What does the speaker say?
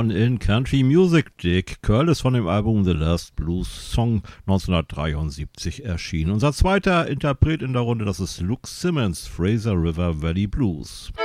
One in Country Music. Dick Curl ist von dem Album The Last Blues Song 1973 erschienen. Unser zweiter Interpret in der Runde, das ist Luke Simmons, Fraser River Valley Blues.